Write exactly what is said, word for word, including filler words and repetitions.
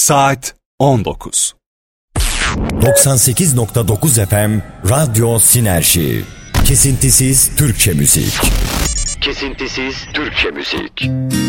Saat on dokuz. doksan sekiz nokta dokuz F M Radyo Sinerji. Kesintisiz Türkçe müzik. Kesintisiz Türkçe müzik.